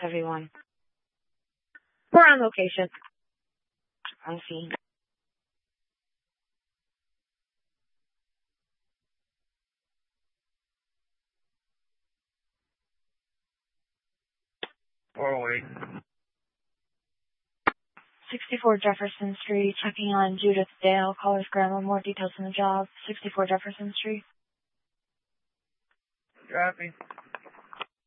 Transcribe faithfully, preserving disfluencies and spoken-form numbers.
everyone. We're on location. On scene. Oh, wait. sixty-four Jefferson Street, checking on Judith Dale, caller's grandma, more details on the job. sixty-four Jefferson Street. Copy.